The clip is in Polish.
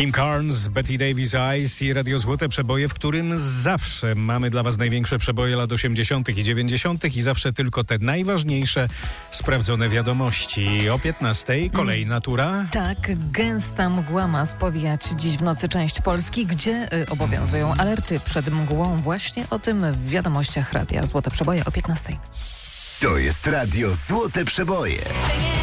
Kim Carnes, Betty Davis Eyes i Radio Złote Przeboje, w którym zawsze mamy dla Was największe przeboje lat 80. i 90. i zawsze tylko te najważniejsze, sprawdzone wiadomości. O 15:00 kolejna tura. Tak, gęsta mgła ma spowijać dziś w nocy część Polski, gdzie obowiązują alerty przed mgłą. Właśnie o tym w wiadomościach Radia Złote Przeboje o 15:00. To jest Radio Złote Przeboje.